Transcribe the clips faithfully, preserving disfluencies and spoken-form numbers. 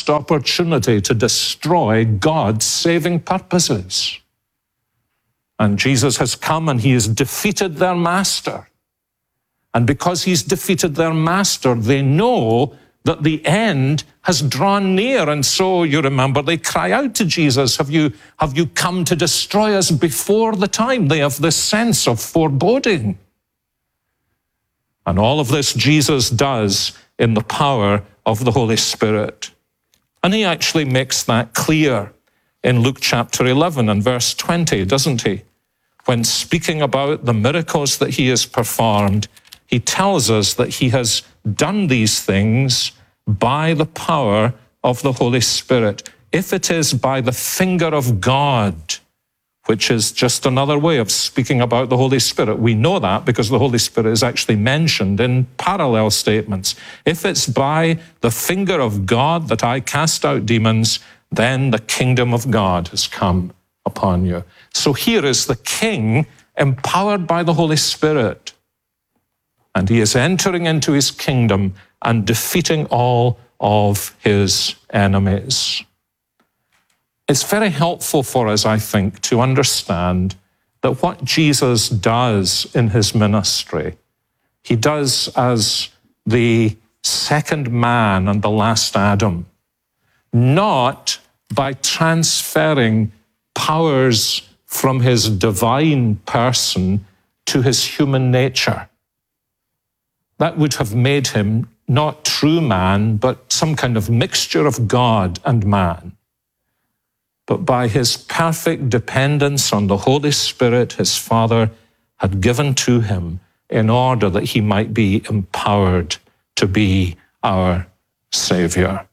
last opportunity to destroy God's saving purposes. And Jesus has come and he has defeated their master. And because he's defeated their master, they know that the end has drawn near. And so, you remember, they cry out to Jesus, have you, have you come to destroy us before the time? They have this sense of foreboding. And all of this Jesus does in the power of the Holy Spirit. And he actually makes that clear in Luke chapter eleven and verse twenty, doesn't he? When speaking about the miracles that he has performed, he tells us that he has done these things by the power of the Holy Spirit. If it is by the finger of God, which is just another way of speaking about the Holy Spirit. We know that because the Holy Spirit is actually mentioned in parallel statements. If it's by the finger of God that I cast out demons, then the kingdom of God has come upon you. So here is the king empowered by the Holy Spirit. And he is entering into his kingdom and defeating all of his enemies. It's very helpful for us, I think, to understand that what Jesus does in his ministry, he does as the second man and the last Adam, not by transferring powers from his divine person to his human nature. That would have made him not true man, but some kind of mixture of God and man. But by his perfect dependence on the Holy Spirit, his Father had given to him in order that he might be empowered to be our Savior.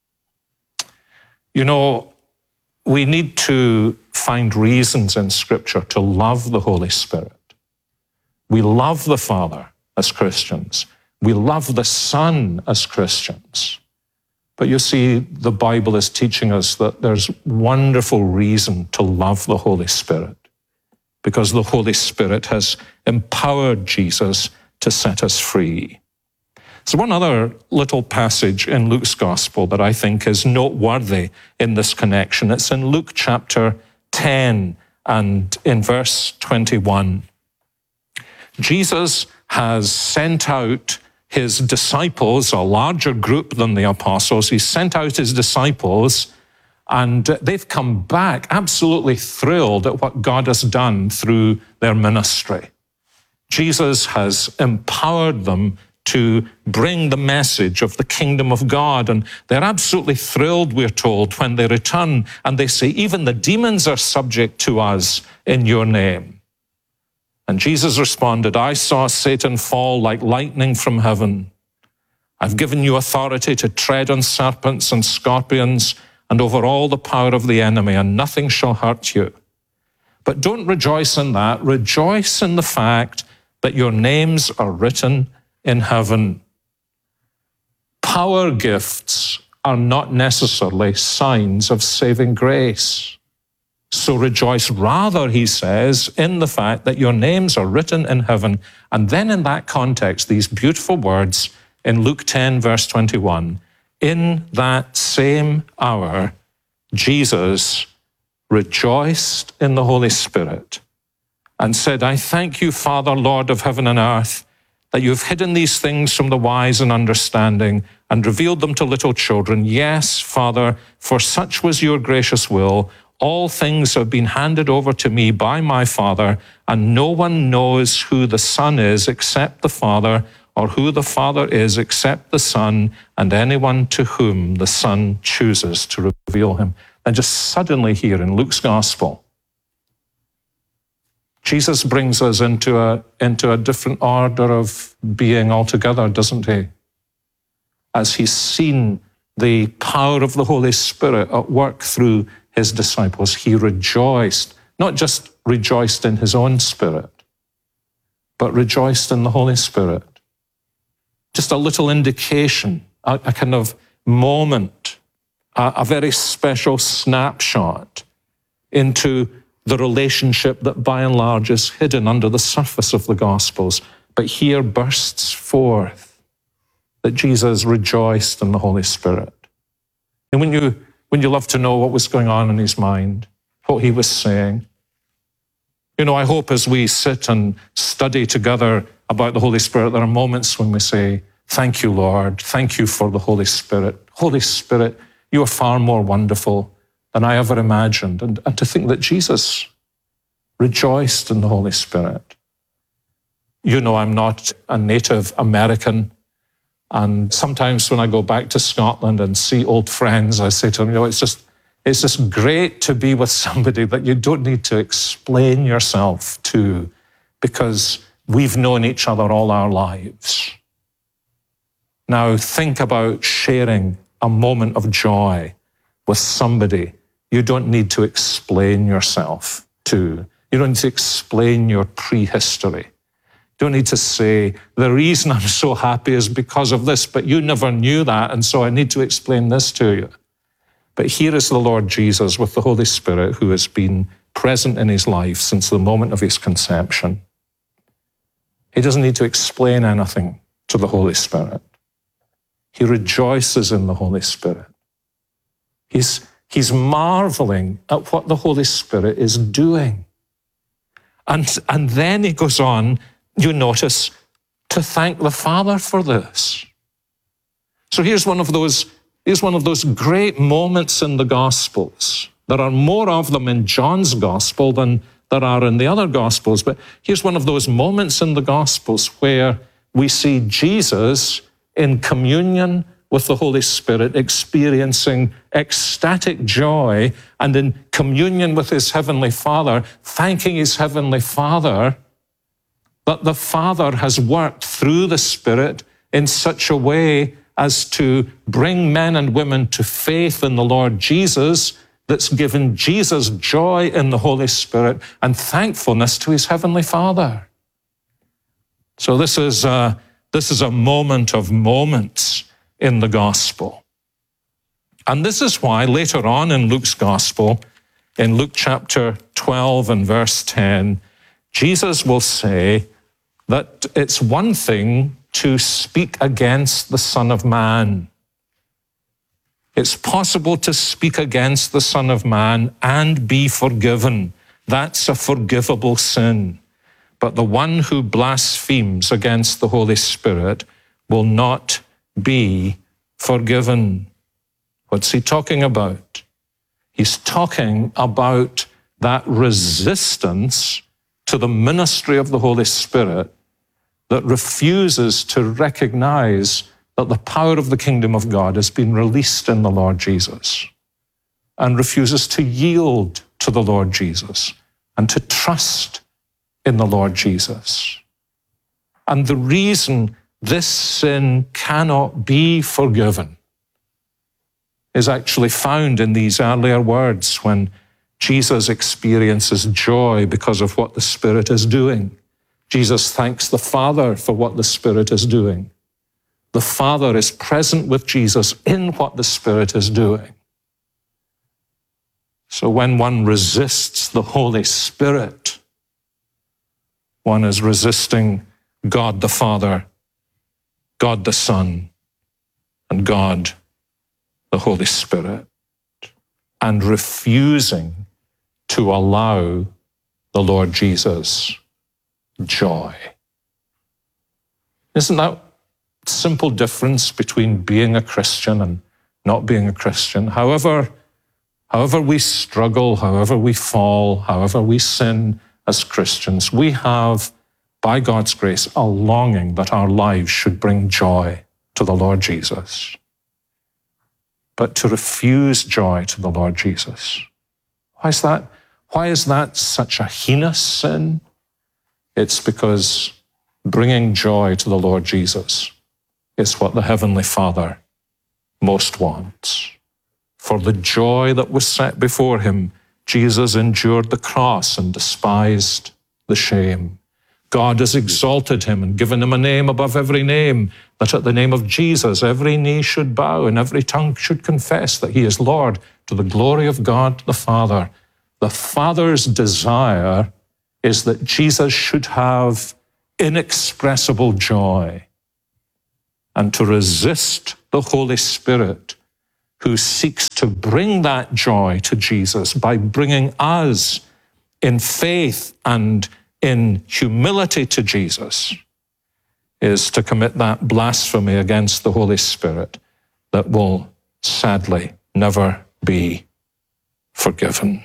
You know, we need to find reasons in Scripture to love the Holy Spirit. We love the Father as Christians. We love the Son as Christians. But you see, the Bible is teaching us that there's wonderful reason to love the Holy Spirit, because the Holy Spirit has empowered Jesus to set us free. So one other little passage in Luke's Gospel that I think is noteworthy in this connection. It's in Luke chapter ten and in verse twenty-one. Jesus has sent out his disciples, a larger group than the apostles. He sent out his disciples, and they've come back absolutely thrilled at what God has done through their ministry. Jesus has empowered them to bring the message of the kingdom of God, and they're absolutely thrilled, we're told, when they return, and they say, even the demons are subject to us in your name. And Jesus responded, I saw Satan fall like lightning from heaven. I've given you authority to tread on serpents and scorpions and over all the power of the enemy, and nothing shall hurt you. But don't rejoice in that. Rejoice in the fact that your names are written in heaven. Power gifts are not necessarily signs of saving grace. So rejoice rather, he says, in the fact that your names are written in heaven. And then in that context, these beautiful words in Luke ten, verse twenty-one, in that same hour, Jesus rejoiced in the Holy Spirit and said, I thank you, Father, Lord of heaven and earth, that you've hidden these things from the wise and understanding and revealed them to little children. Yes, Father, for such was your gracious will. All things have been handed over to me by my Father, and no one knows who the Son is except the Father, or who the Father is except the Son, and anyone to whom the Son chooses to reveal him. And just suddenly here in Luke's Gospel, Jesus brings us into a, into a different order of being altogether, doesn't he? As he's seen the power of the Holy Spirit at work through his disciples, he rejoiced, not just rejoiced in his own spirit, but rejoiced in the Holy Spirit. Just a little indication, a, a kind of moment, a, a very special snapshot into the relationship that by and large is hidden under the surface of the Gospels, but here bursts forth that Jesus rejoiced in the Holy Spirit. And when you, when you love to know what was going on in his mind, what he was saying. You know, I hope as we sit and study together about the Holy Spirit, there are moments when we say, thank you, Lord. Thank you for the Holy Spirit. Holy Spirit, you are far more wonderful than I ever imagined. And, and to think that Jesus rejoiced in the Holy Spirit. You know, I'm not a native American. And sometimes when I go back to Scotland and see old friends, I say to them, you know, it's just, it's just great to be with somebody that you don't need to explain yourself to, because we've known each other all our lives. Now think about sharing a moment of joy with somebody you don't need to explain yourself to. You don't need to explain your prehistory. You don't need to say, the reason I'm so happy is because of this, but you never knew that, and so I need to explain this to you. But here is the Lord Jesus with the Holy Spirit, who has been present in his life since the moment of his conception. He doesn't need to explain anything to the Holy Spirit. He rejoices in the Holy Spirit. He's, he's marveling at what the Holy Spirit is doing. And, and then he goes on, you notice, to thank the Father for this. So here's one of those Here's one of those great moments in the Gospels. There are more of them in John's Gospel than there are in the other Gospels, but here's one of those moments in the Gospels where we see Jesus in communion with the Holy Spirit, experiencing ecstatic joy, and in communion with his Heavenly Father, thanking his Heavenly Father that the Father has worked through the Spirit in such a way as to bring men and women to faith in the Lord Jesus, that's given Jesus joy in the Holy Spirit and thankfulness to his Heavenly Father. So this is a, this is a moment of moments in the Gospel. And this is why later on in Luke's Gospel, in Luke chapter twelve and verse ten, Jesus will say that it's one thing to speak against the Son of Man. It's possible to speak against the Son of Man and be forgiven. That's a forgivable sin. But the one who blasphemes against the Holy Spirit will not be forgiven. What's he talking about? He's talking about that resistance to the ministry of the Holy Spirit that refuses to recognize that the power of the kingdom of God has been released in the Lord Jesus, and refuses to yield to the Lord Jesus and to trust in the Lord Jesus. And the reason this sin cannot be forgiven is actually found in these earlier words when Jesus experiences joy because of what the Spirit is doing. Jesus thanks the Father for what the Spirit is doing. The Father is present with Jesus in what the Spirit is doing. So when one resists the Holy Spirit, one is resisting God the Father, God the Son, and God the Holy Spirit, and refusing to allow the Lord Jesus joy. Isn't that simple difference between being a Christian and not being a Christian? However, however we struggle, however we fall, however we sin as Christians, we have, by God's grace, a longing that our lives should bring joy to the Lord Jesus. But to refuse joy to the Lord Jesus, why is that? Why is that such a heinous sin? It's because bringing joy to the Lord Jesus is what the Heavenly Father most wants. For the joy that was set before him, Jesus endured the cross and despised the shame. God has exalted him and given him a name above every name, that at the name of Jesus every knee should bow and every tongue should confess that he is Lord, to the glory of God the Father. The Father's desire is that Jesus should have inexpressible joy. And to resist the Holy Spirit who seeks to bring that joy to Jesus by bringing us in faith and in humility to Jesus, is to commit that blasphemy against the Holy Spirit that will sadly never be forgiven.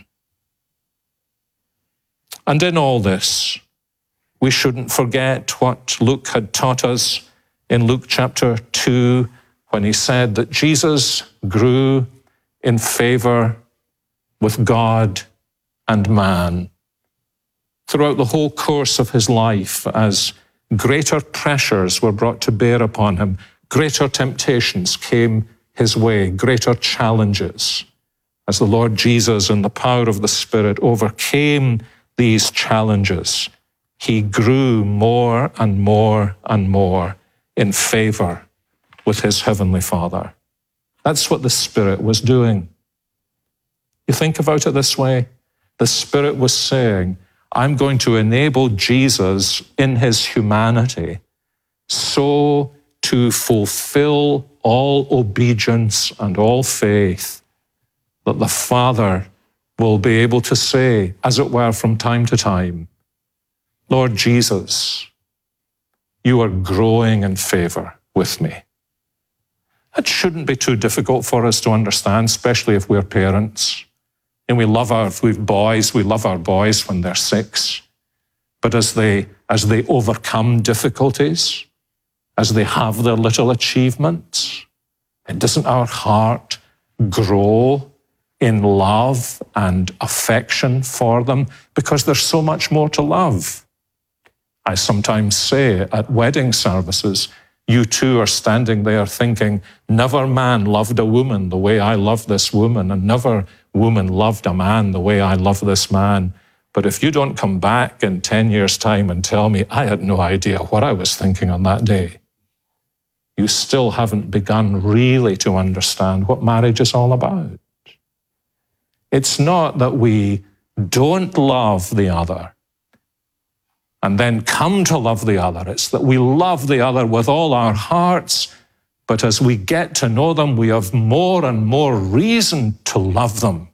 And in all this, we shouldn't forget what Luke had taught us in Luke chapter two, when he said that Jesus grew in favor with God and man. Throughout the whole course of his life, as greater pressures were brought to bear upon him, greater temptations came his way, greater challenges, as the Lord Jesus in the power of the Spirit overcame these challenges, he grew more and more and more in favor with his heavenly Father. That's what the Spirit was doing. You think about it this way, the Spirit was saying, I'm going to enable Jesus in his humanity so to fulfill all obedience and all faith that the Father will be able to say, as it were, from time to time, Lord Jesus, you are growing in favor with me. It shouldn't be too difficult for us to understand, especially if we're parents. And we love our, if we've boys, we love our boys when they're six. But as they, as they overcome difficulties, as they have their little achievements, and doesn't our heart grow in love and affection for them? Because there's so much more to love. I sometimes say at wedding services, you two are standing there thinking, never man loved a woman the way I love this woman, and never woman loved a man the way I love this man. But if you don't come back in ten years' time and tell me I had no idea what I was thinking on that day, you still haven't begun really to understand what marriage is all about. It's not that we don't love the other and then come to love the other. It's that we love the other with all our hearts, but as we get to know them, we have more and more reason to love them.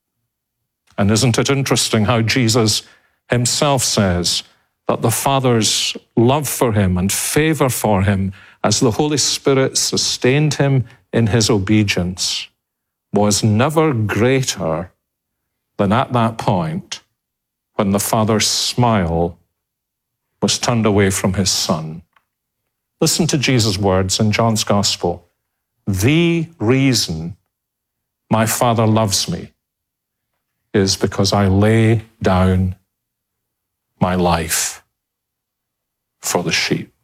And isn't it interesting how Jesus himself says that the Father's love for him and favor for him as the Holy Spirit sustained him in his obedience was never greater than at that point when the Father's smile was turned away from his Son. Listen to Jesus' words in John's Gospel. The reason my Father loves me is because I lay down my life for the sheep.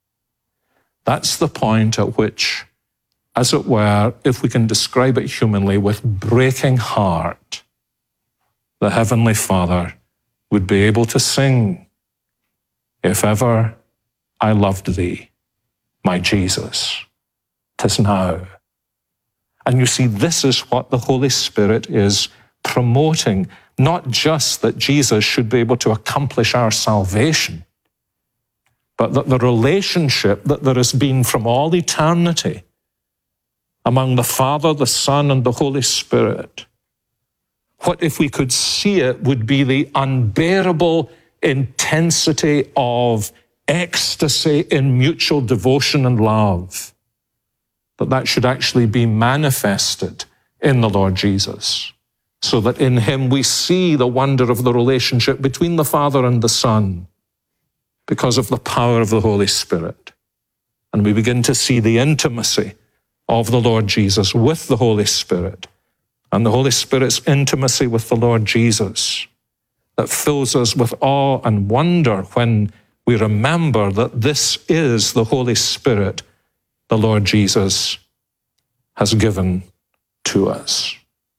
That's the point at which, as it were, if we can describe it humanly, with breaking heart, the Heavenly Father would be able to sing, if ever I loved thee, my Jesus, 'tis now. And you see, this is what the Holy Spirit is promoting, not just that Jesus should be able to accomplish our salvation, but that the relationship that there has been from all eternity among the Father, the Son, and the Holy Spirit, what if we could see it would be the unbearable intensity of ecstasy in mutual devotion and love, that that should actually be manifested in the Lord Jesus, so that in him we see the wonder of the relationship between the Father and the Son because of the power of the Holy Spirit. And we begin to see the intimacy of the Lord Jesus with the Holy Spirit, and the Holy Spirit's intimacy with the Lord Jesus that fills us with awe and wonder when we remember that this is the Holy Spirit the Lord Jesus has given to us.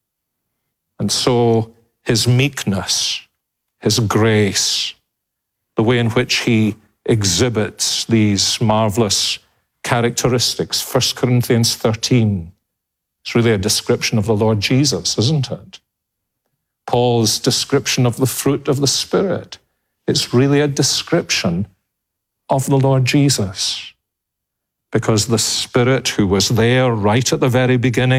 And so his meekness, his grace, the way in which he exhibits these marvelous characteristics, First Corinthians thirteen, it's really a description of the Lord Jesus, isn't it? Paul's description of the fruit of the Spirit, it's really a description of the Lord Jesus. Because the Spirit who was there right at the very beginning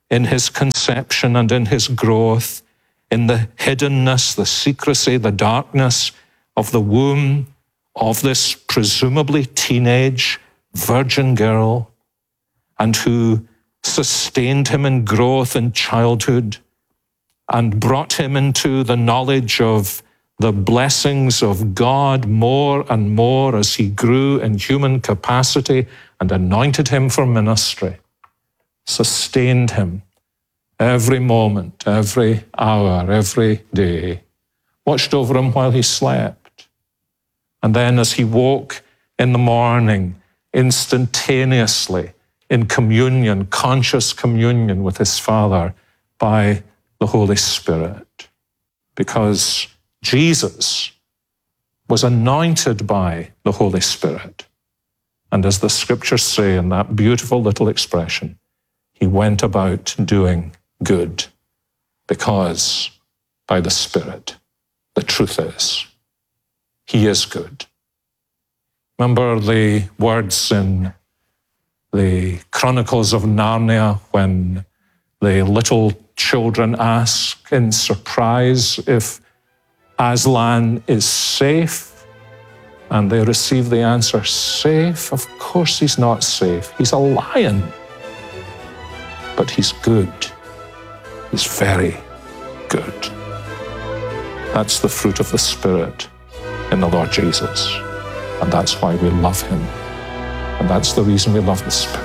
in his conception and in his growth, in the hiddenness, the secrecy, the darkness of the womb of this presumably teenage virgin girl, and who sustained him in growth in childhood and brought him into the knowledge of the blessings of God more and more as he grew in human capacity, and anointed him for ministry, sustained him every moment, every hour, every day, watched over him while he slept. And then as he woke in the morning, instantaneously in communion, conscious communion with his Father by the Holy Spirit. Because Jesus was anointed by the Holy Spirit. And as the scriptures say in that beautiful little expression, he went about doing good because by the Spirit, the truth is, he is good. Remember the words in the Chronicles of Narnia when the little children ask in surprise if Aslan is safe, and they receive the answer, safe? Of course he's not safe. He's a lion. But he's good. He's very good. That's the fruit of the Spirit in the Lord Jesus. And that's why we love him. And that's the reason we love the Spirit.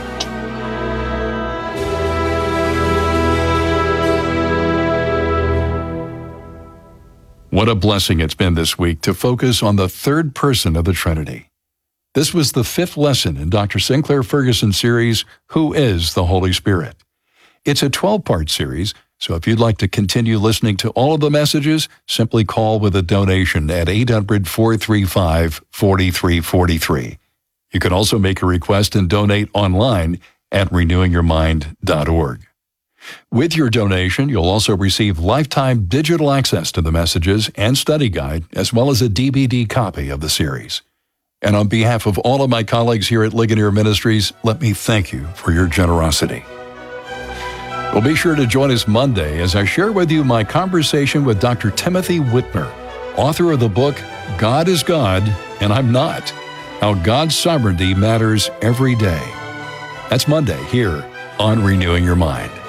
What a blessing it's been this week to focus on the third person of the Trinity. This was the fifth lesson in Doctor Sinclair Ferguson's series, Who is the Holy Spirit? It's a twelve-part series, so if you'd like to continue listening to all of the messages, simply call with a donation at eight hundred, four three five, four three four three. You can also make a request and donate online at renewing your mind dot org. With your donation, you'll also receive lifetime digital access to the messages and study guide, as well as a D V D copy of the series. And on behalf of all of my colleagues here at Ligonier Ministries, let me thank you for your generosity. Well, be sure to join us Monday as I share with you my conversation with Doctor Timothy Whitmer, author of the book, God is God, and I'm Not, How God's Sovereignty Matters Every Day. That's Monday here on Renewing Your Mind.